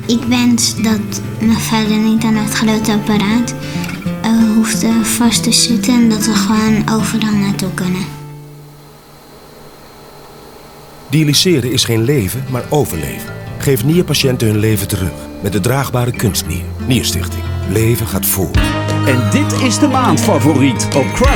Ik wens dat mijn vader niet aan het grote apparaat hoeft vast te zitten en dat we gewoon overal naartoe kunnen. Dialyseren is geen leven, maar overleven. Geef nierpatiënten hun leven terug met de draagbare kunstnier. Nierstichting. Leven gaat voor. En dit is de maandfavoriet op Crown